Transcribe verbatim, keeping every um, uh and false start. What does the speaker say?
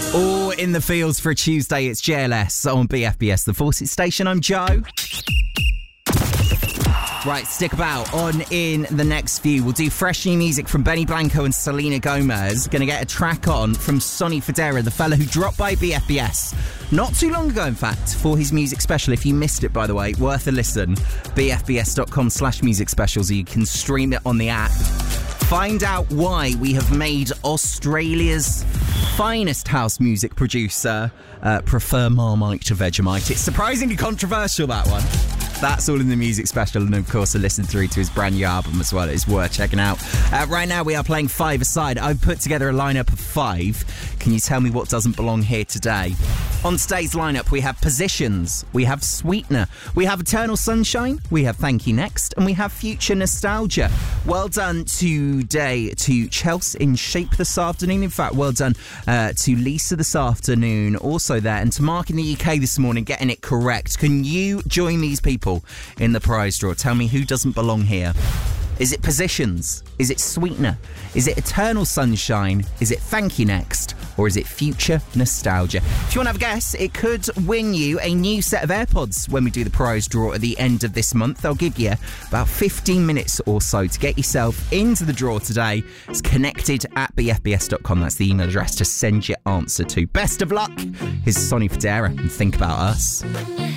All in the fields for a Tuesday. It's J L S on B F B S, the Fawcett Station. I'm Joe. Right, stick about. On in the next few, we'll do fresh new music from Benny Blanco and Selena Gomez. Going to get a track on from Sonny Fodera, the fella who dropped by B F B S not too long ago, in fact, for his music special. If you missed it, by the way, worth a listen. b f b s dot com slash music specials, or you can stream it on the app. Find out why we have made Australia's finest house music producer uh, prefer Marmite to Vegemite. It's surprisingly controversial, that one. That's all in the music special, and of course a listen through to his brand new album as well. It's worth checking out. Uh, right now we are playing five aside. I've put together a lineup of five. Can you tell me what doesn't belong here today? On today's lineup we have Positions, we have Sweetener, we have Eternal Sunshine, we have Thank You Next, and we have Future Nostalgia. Well done today to Chelsea in Shape this afternoon. In fact, well done uh, to Lisa this afternoon also there, and to Mark in the U K this morning getting it correct. Can you join these people in the prize draw? Tell me who doesn't belong here. Is it Positions? Is it Sweetener? Is it Eternal Sunshine? Is it Thank You Next? Or is it Future Nostalgia? If you want to have a guess, it could win you a new set of AirPods when we do the prize draw at the end of this month. They'll give you about fifteen minutes or so to get yourself into the draw today. It's connected at b f b s dot com. That's the email address to send your answer to. Best of luck. Here's Sonny Fodera and Think About Us.